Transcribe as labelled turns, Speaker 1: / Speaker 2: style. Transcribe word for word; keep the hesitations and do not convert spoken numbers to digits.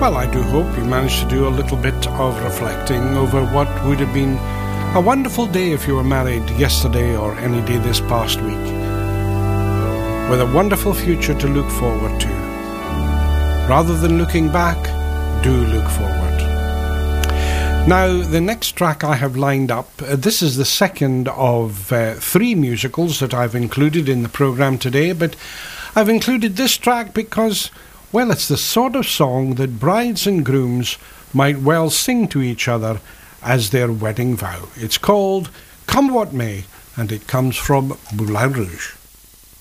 Speaker 1: Well, I do hope you managed to do a little bit of reflecting over what would have been a wonderful day if you were married yesterday or any day this past week, with a wonderful future to look forward to. Rather than looking back, do look forward. Now, the next track I have lined up, uh, this is the second of uh, three musicals that I've included in the programme today, but I've included this track because, well, it's the sort of song that brides and grooms might well sing to each other as their wedding vow. It's called Come What May, and it comes from Moulin Rouge.